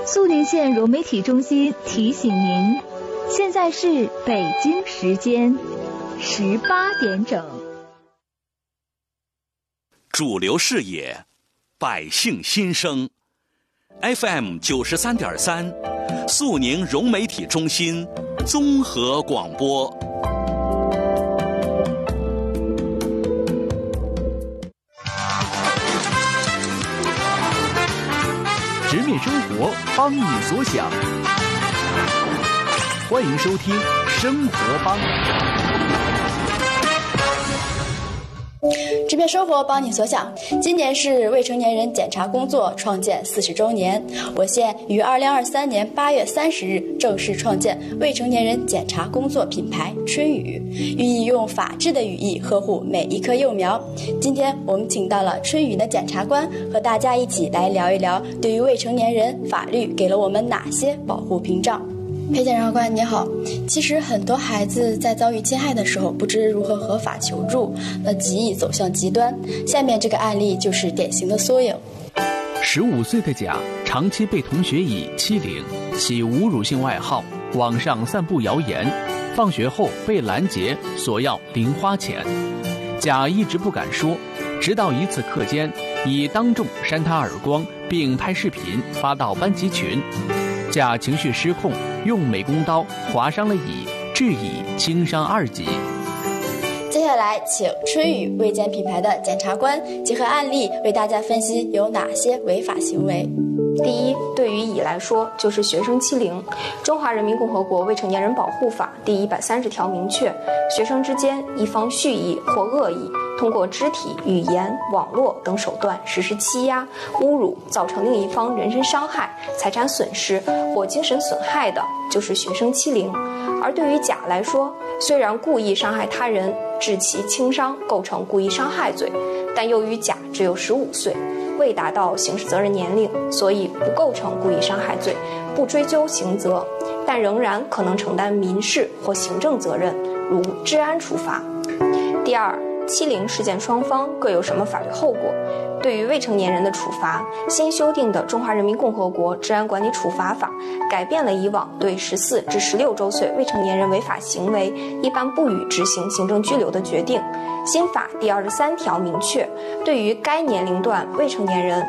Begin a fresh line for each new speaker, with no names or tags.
肃宁县融媒体中心提醒您，现在是北京时间18点整。
主流视野，百姓心声 ，FM 93.3，肃宁融媒体中心综合广播。
直面生活，帮你所想。欢迎收听《生活帮》。
直面生活，帮你所想。今年是未成年人检查工作创建40周年，我县于2023年8月30日正式创建未成年人检查工作品牌春雨，寓意用法治的羽翼呵护每一棵幼苗。今天我们请到了春雨的检察官，和大家一起来聊一聊，对于未成年人，法律给了我们哪些保护屏障。裴检察官你好，其实很多孩子在遭遇侵害的时候不知如何合法求助，极易走向极端。下面这个案例就是典型的缩影。
15岁的甲长期被同学以欺凌、起侮辱性外号，网上散布谣言，放学后被拦截索要零花钱。甲一直不敢说，直到一次课间以当众扇他耳光，并拍视频发到班级群。甲情绪失控，用美工刀划伤了乙，致乙轻伤2级。
接下来请春雨卫健品牌的检察官结合案例为大家分析有哪些违法行为。
第一，对于乙来说就是学生欺凌。中华人民共和国未成年人保护法第130条明确，学生之间一方蓄意或恶意通过肢体、语言、网络等手段实施欺压、侮辱，造成另一方人身伤害、财产损失或精神损害的，就是学生欺凌。而对于甲来说，虽然故意伤害他人致其轻伤构成故意伤害罪，但由于甲只有15岁，未达到刑事责任年龄，所以不构成故意伤害罪，不追究刑责，但仍然可能承担民事或行政责任，如治安处罚。第二，欺凌事件双方各有什么法律后果？对于未成年人的处罚，新修订的《中华人民共和国治安管理处罚法》改变了以往对14至16周岁未成年人违法行为一般不予执行行政拘留的决定。新法第23条明确，对于该年龄段未成年人